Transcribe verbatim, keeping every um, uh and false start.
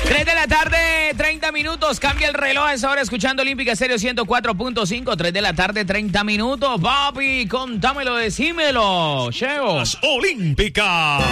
tres de la tarde, treinta minutos. Cambia el reloj a esa hora escuchando Olímpica Estéreo ciento cuatro punto cinco. tres de la tarde, treinta minutos. Papi, contámelo, decímelo. Cheo. Olímpica.